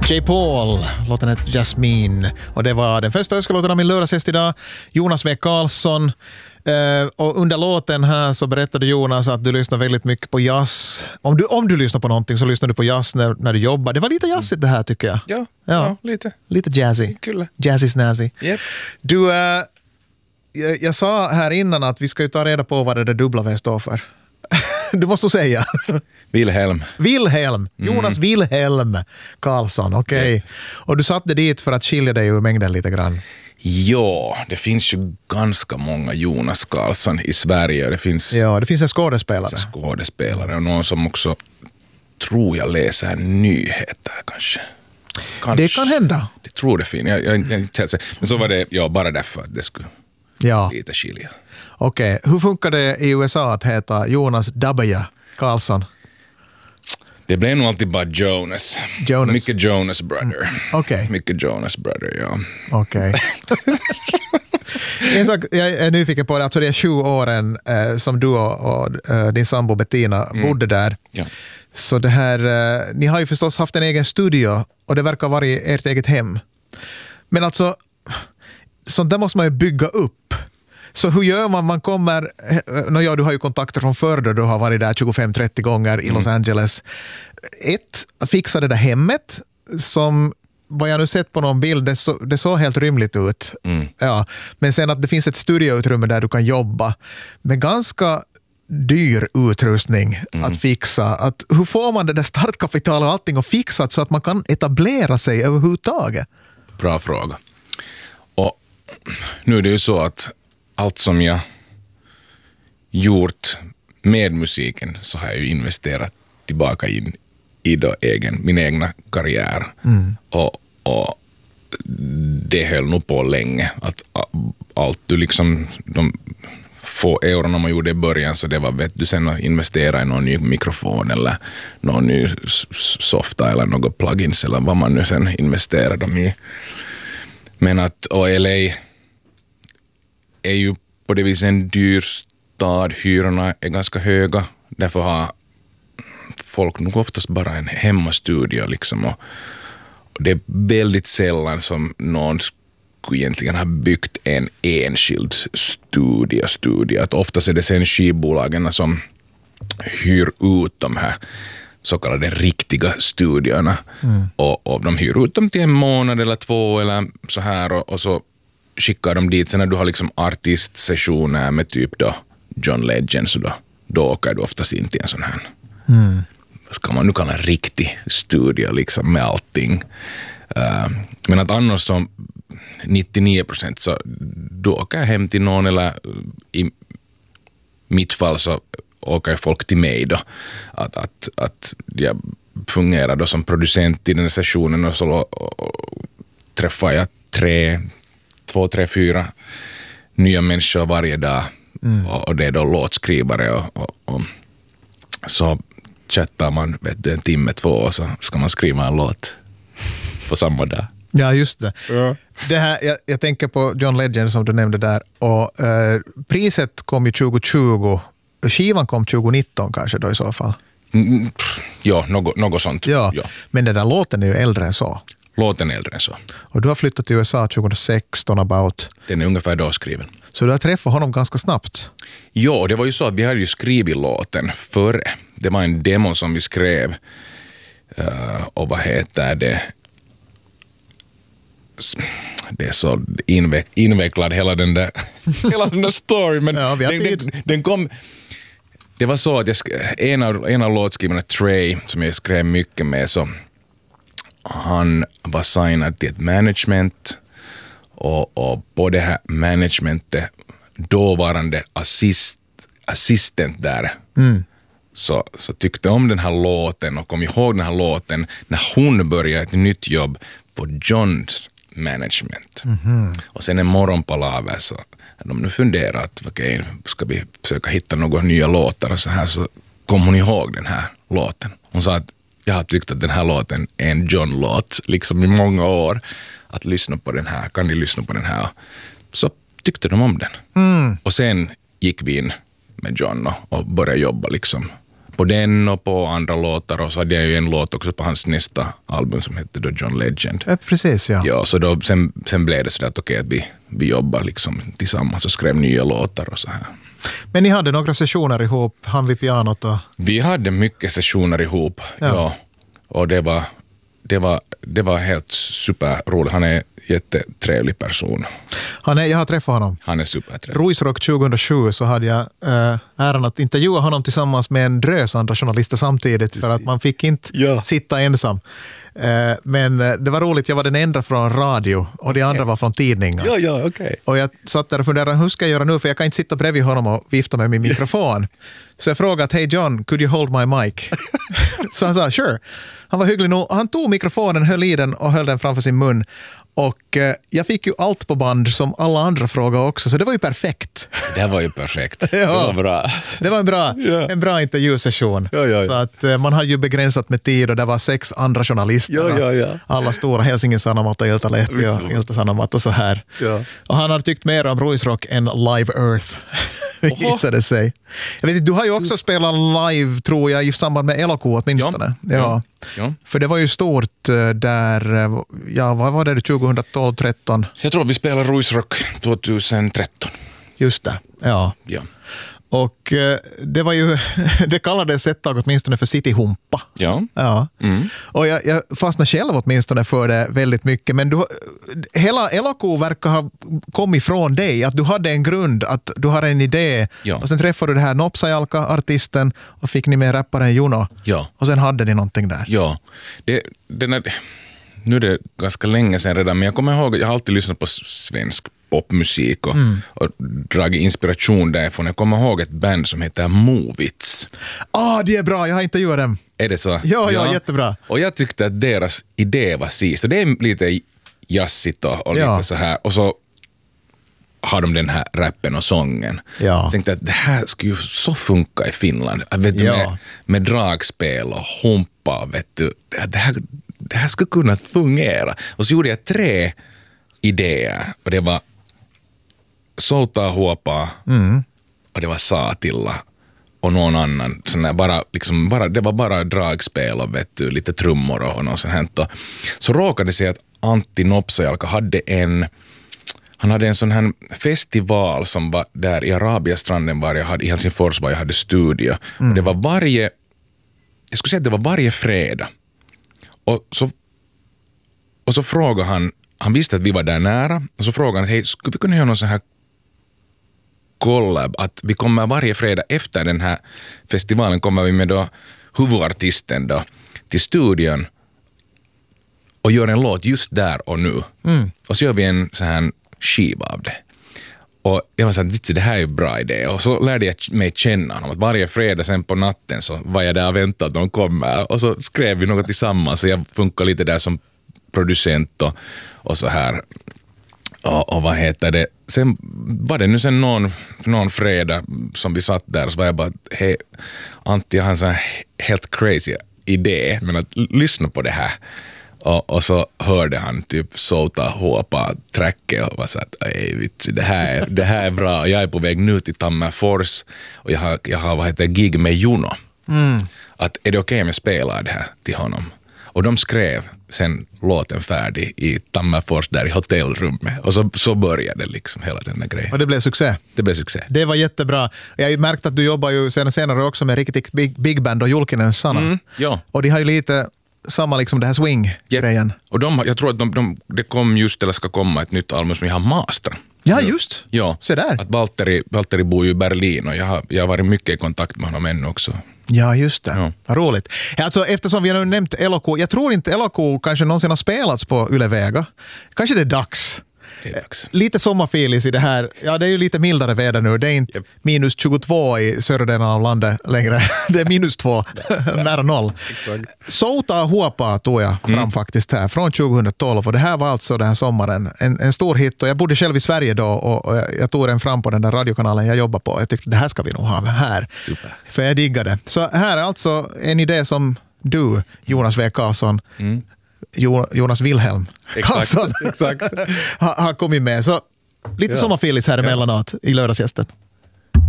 J. Paul, låten heter Jasmine. Och det var den första önskelåten av min lördagsgäst idag, Jonas W. Karlsson. Och under låten här så berättade Jonas att du lyssnar väldigt mycket på jazz. Om du lyssnar på någonting så lyssnar du på jazz när du jobbar. Det var lite jazzigt det här tycker jag. Ja, lite. Lite jazzy. Kul. Jazzy snazzy. Yep. Du, jag sa här innan att vi ska ju ta reda på vad det där dubbla V står för. Du måste säga. Wilhelm. Jonas Wilhelm Karlsson, okej. Yep. Och du satte dit för att skilja dig ur mängden lite grann. Ja, det finns ju ganska många Jonas Karlsson i Sverige. Det finns en skådespelare. Och någon som också tror jag läser nyheter kanske. Det kan hända. Det tror det finns. Men så var det bara därför att det skulle lite skilja. Okej. Hur funkar det i USA att heta Jonas W. Karlsson? Det blev nog alltid bara Jonas. Mycket Jonas Brother. Okej. Mycket Jonas Brother, ja. Okej. En sak jag är nyfiken på, alltså det är 20 åren som du och din sambo Bettina bodde där. Ja. Så det här, ni har ju förstås haft en egen studio och det verkar vara ert eget hem. Men alltså, sånt där måste man ju bygga upp. Så hur gör man kommer... du har ju kontakter från förr då du har varit där 25-30 gånger i Los Angeles. Fixa det där hemmet som vad jag nu sett på någon bild, det såg helt rymligt ut. Ja. Men sen att det finns ett studioutrymme där du kan jobba med ganska dyr utrustning att fixa. Hur får man det där startkapital och allting att fixat så att man kan etablera sig överhuvudtaget? Bra fråga. Och nu är det ju så att allt som jag gjort med musiken så har jag ju investerat tillbaka in i min egna karriär. Och det höll nog på länge. Att allt du liksom, de få eurona man gjorde i början, så det var du sen att investera i någon ny mikrofon eller någon ny softa eller något plugins eller vad man nu sen investerade i. Men och LA är ju på det viset en dyr stad, hyrorna är ganska höga, därför har folk nog oftast bara en hemmastudio liksom, och det är väldigt sällan som någon skulle egentligen ha byggt en enskild studio. Att oftast är det sen skivbolagen som hyr ut de här så kallade riktiga studiorna och de hyr ut dem till en månad eller 2 eller så här och så skickar de dit. Sen när du har liksom artistsessioner med typ då John Legend, så då åker du oftast in till en sån här vad ska man nu kalla en riktig studio liksom med allting. Men att annars som 99% så då åker jag hem till någon, eller i mitt fall så åker folk till mig då. Att jag fungerar då som producent i den här sessionen och så träffar jag 2, 3, 4 nya människor varje dag. Och det är då låtskrivare och så chattar man en timme, 2 och så ska man skriva en låt på samma dag. Ja, just det. Ja. Det här, jag tänker på John Legend som du nämnde där, och priset kom ju 2020, skivan kom 2019 kanske då i så fall. Ja, något sånt. Ja. Men den där låten är ju äldre än så. Låten är äldre än så. Och du har flyttat till USA 2016 about. Den är ungefär då skriven. Så du har träffat honom ganska snabbt? Ja, det var ju så att vi hade ju skrivit låten före. Det var en demo som vi skrev. Och vad heter det? Det är så invecklad hela den där story. Men ja, den kom... Det var så att en av låtskrivarna, Trey, som jag skrev mycket med, så han var signad till ett management och på det här managementet dåvarande assistent där så tyckte om den här låten och kom ihåg den här låten när hon började ett nytt jobb på Johns management. Och sen en morgonpalaver så de nu funderar att okej, ska vi försöka hitta några nya låtar och så här, så kom hon ihåg den här låten. Hon sa att jag har tyckt att den här låten är en John-låt liksom i många år. Att lyssna på den här, kan ni lyssna på den här? Så tyckte de om den. Och sen gick vi in med John och började jobba liksom på den och på andra låtar, och så hade jag ju en låt också på hans nästa album som hette då John Legend. Ja, precis, ja. Ja, så då, sen blev det så att okej, att vi jobbar liksom tillsammans och skrev nya låtar och så här. Men ni hade några sessioner ihop, han vid pianot och... Vi hade mycket sessioner ihop, ja. Och det var helt superroligt. Han är en jättetrevlig person. Jag har träffat honom. Han är supertrevlig. Ruisrock 2007 så hade jag äran att intervjua honom tillsammans med en drös andra journalister samtidigt, för att man fick inte sitta ensam. Men det var roligt, jag var den enda från radio och de andra var från tidningar. Ja, okej. Och jag satt där och funderade, hur ska jag göra nu? För jag kan inte sitta bredvid honom och vifta med min mikrofon. Så jag frågade, hey John, could you hold my mic? Så han sa, sure. Han var hygglig nog. Han tog mikrofonen, höll i den och höll den framför sin mun. Och jag fick ju allt på band som alla andra frågade också, så det var ju perfekt. Det var ju perfekt. Ja. Det var bra. Det var en bra intervjusession. Ja. Så att man hade ju begränsat med tid och det var 6 andra journalister. Ja. Alla stora, Helsingin Sanomat och Iltalehti och Ilta-Sanomat och så här. Ja. Och han hade tyckt mer om Ruisrock än Live Earth, visade sig. Jag vet inte, du har ju också spelat live, tror jag, i samband med Eloku åtminstone. Ja. För det var ju stort där, vad var det, 2012-13? Jag tror vi spelade Ruisrock 2013. Just det, ja. Och det var ju, det kallades ett tag åtminstone för Cityhumpa. Ja. Och jag fastnade själv åtminstone för det väldigt mycket. Men hela Eloku verkar ha kommit från dig. Att du hade en grund, att du har en idé. Ja. Och sen träffade du det här Nopsajalka, artisten, och fick ni med rapparen Juno. Ja. Och sen hade ni någonting där. Ja, nu är det ganska länge sedan redan, men jag kommer ihåg, jag har alltid lyssnat på svensk popmusik och dragit inspiration därifrån. Jag kommer ihåg ett band som heter Movits. Det är bra, jag har intervjuat dem. Är det så? Ja, jättebra. Och jag tyckte att deras idé var sist. Och det är lite jazzigt och lite så här. Och så har de den här rappen och sången. Ja. Jag tänkte att det här skulle ju så funka i Finland. Vet du, med dragspel och humpa, vet du. Det här skulle kunna fungera. Och så gjorde jag 3 idéer. Och det var Souta Huopa och det var Saatilla och någon annan. Det var bara dragspel och vet du, lite trummor och något sånt här. Så råkade det sig att Antti Nopsajalka hade en sån här festival som var där i Arabiastranden i Helsingfors, var jag hade studio. Och det var jag skulle säga att det var varje fredag. Och så frågade han visste att vi var där nära, och så frågade han, hej, skulle vi kunna göra någon sån här collab, att vi kommer varje fredag efter den här festivalen, kommer vi med då huvudartisten då till studion och gör en låt just där och nu. Och så gör vi en sån här skiva av det. Och jag var så att det här är ju en bra idé. Och så lärde jag mig känna honom. Att varje fredag sen på natten så var jag där och väntade att de kommer. Och så skrev vi något tillsammans. Så jag funkar lite där som producent och så här. Och vad heter det? Sen var det nu sen någon fredag som vi satt där. Och så var jag bara, hej Antti, jag har en sån här helt crazy idé. Men att lyssna på det här. Och så hörde han typ Souta Huopa tracket och var så att det här är bra. Jag är på väg nu till Tammerfors och jag har gig med Juno. Att är det okej om jag spelar det här till honom? Och de skrev sen låten färdig i Tammerfors där i hotellrummet. Och så började liksom hela den här grejen. Och det blev succé? Det blev succé. Det var jättebra. Jag har ju märkt att du jobbar ju senare också med riktigt big band och Julkinen Sana. Ja. Och de har ju lite samma liksom det här swing-grejen. Och jag tror att det kom just eller ska komma ett nytt album som jag har mastrat. Ja, just. Ja. Se där. Att Valtteri bor ju i Berlin och jag har varit mycket i kontakt med honom ännu också. Ja, just det. Ja. Vad roligt. Alltså, eftersom vi har nu nämnt Eloku, jag tror inte Eloku kanske någonsin har spelats på Yle Vega. Kanske det är dags. Lite sommarfilis i det här. Ja, det är ju lite mildare väder nu. Det är inte minus 22 i södra delen av landet längre. Det är minus 2, nära 0. Souta Huopa tog jag fram faktiskt här från 2012. Och det här var alltså den här sommaren en stor hit. Och jag bodde själv i Sverige då och jag tog den fram på den där radiokanalen jag jobbar på. Jag tyckte det här ska vi nog ha här. Super. För jag diggade. Så här är alltså en idé som du, Jonas W. Karlsson, Jonas Wilhelm Karlsson, exakt. har kommit med. Så lite sommarfilis här emellanåt i lördagsgästen.